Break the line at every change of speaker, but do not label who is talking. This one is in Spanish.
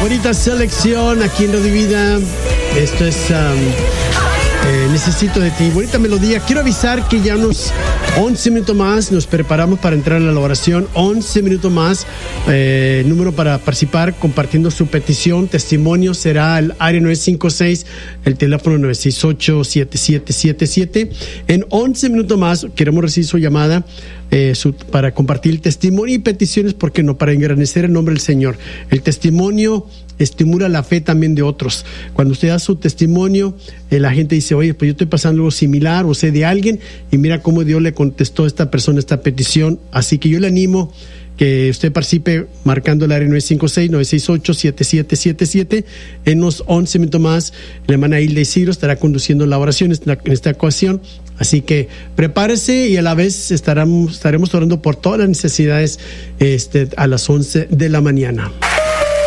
Bonita selección aquí en Radio Vida. Esto es Necesito de ti. Bonita melodía. Quiero avisar que ya unos 11 minutos más nos preparamos para entrar en la oración. 11 minutos más. Número para participar compartiendo su petición. Testimonio será el área 956, el teléfono 968-7777. En 11 minutos más queremos recibir su llamada para compartir el testimonio y peticiones, ¿por qué no? Para engrandecer el nombre del Señor. El testimonio estimula la fe también de otros. Cuando usted da su testimonio, la gente dice, oye, pues yo estoy pasando algo similar, o sé de alguien, y mira cómo Dios le contestó a esta persona esta petición. Así que yo le animo que usted participe marcando el área 956-968-7777. En unos 11 minutos más, la hermana Hilda Isidro estará conduciendo la oración en esta ocasión. Así que prepárese y a la vez estaremos orando por todas las necesidades a las 11 de la mañana.